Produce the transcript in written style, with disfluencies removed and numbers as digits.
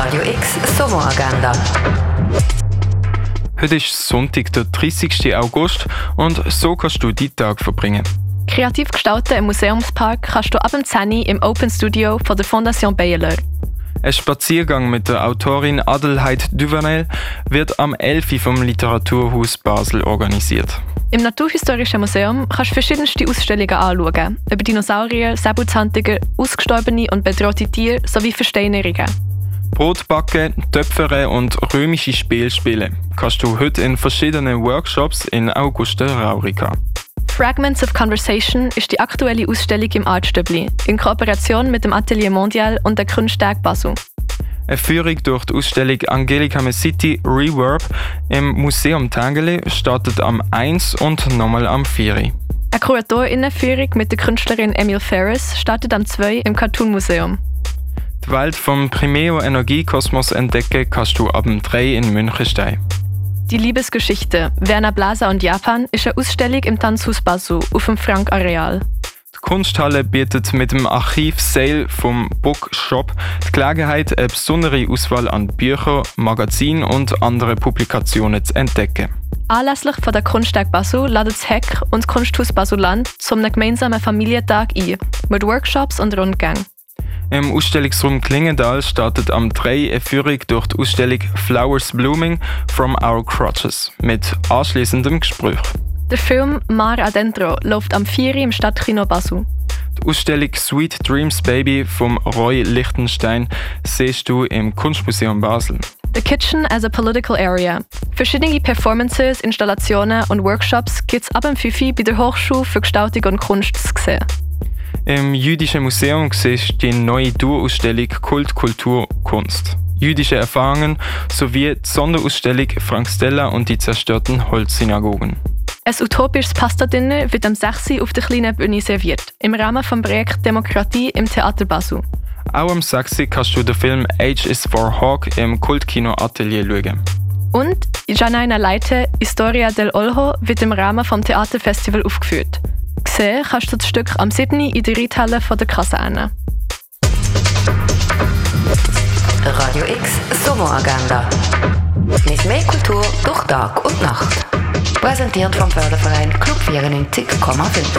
Radio X Sommeragenda. Heute ist Sonntag, der 30. August und so kannst du deinen Tag verbringen. Kreativ gestalten im Museumspark kannst du ab dem 10 Uhr im Open Studio von der Fondation Bayerler. Ein Spaziergang mit der Autorin Adelheid Duvanel wird am 11. Uhr vom Literaturhaus Basel organisiert. Im Naturhistorischen Museum kannst du verschiedenste Ausstellungen anschauen, über Dinosaurier, Säbelzahntiger, ausgestorbene und bedrohte Tiere sowie Versteinerungen. Brotbacken, Töpfern und römische Spiele spielen kannst du heute in verschiedenen Workshops in Augusta Raurica. Fragments of Conversation ist die aktuelle Ausstellung im Artstöbli, in Kooperation mit dem Atelier Mondial und der Kunsttag Basel. Eine Führung durch die Ausstellung Angelika Mesiti Reverb im Museum Tangeli startet am 1 und nochmal am 4. Eine KuratorInnenführung mit der Künstlerin Emile Ferris startet am 2 im Cartoon Museum. Die Welt vom Primeo Energiekosmos entdecken kannst du ab dem 3 in Münchenstein. Die Liebesgeschichte Werner Blaser und Japan ist eine Ausstellung im Tanzhaus Basel auf dem Frank-Areal. Die Kunsthalle bietet mit dem Archiv Sale vom Bookshop die Gelegenheit, eine besondere Auswahl an Büchern, Magazinen und anderen Publikationen zu entdecken. Anlässlich von der Kunsttag Basel laden das Heck und das Kunsthaus Basel-Land zum gemeinsamen Familientag ein, mit Workshops und Rundgängen. Im Ausstellungsraum Klingendal startet am 3 eine Führung durch die Ausstellung Flowers Blooming from Our Crotches mit anschliessendem Gespräch. Der Film Mar Adentro läuft am 4 im Stadtkino Basel. Die Ausstellung Sweet Dreams Baby vom Roy Lichtenstein siehst du im Kunstmuseum Basel. The Kitchen as a Political Area. Verschiedene Performances, Installationen und Workshops gibt es ab dem 5 bei der Hochschule für Gestaltung und Kunst zu sehen. Im Jüdischen Museum siehst du die neue Dauerausstellung Kult, Kultur, Kunst. Jüdische Erfahrungen sowie die Sonderausstellung Frank Stella und die zerstörten Holzsynagogen. Ein utopisches Pasta-Dinner wird am 6. Uhr auf der kleinen Bühne serviert, im Rahmen des Projekts Demokratie im Theater Basel. Auch am 6. Uhr kannst du den Film Age is for Hawk im Kultkino Atelier schauen. Und Janaina Leite, Historia del Olho, wird im Rahmen des Theaterfestival aufgeführt. Sehen kannst du das Stück am 7. in der Reithalle von der Kaserne. Radio X Sommeragenda. Mit mehr Kultur durch Tag und Nacht. Präsentiert vom Förderverein Club 94,5.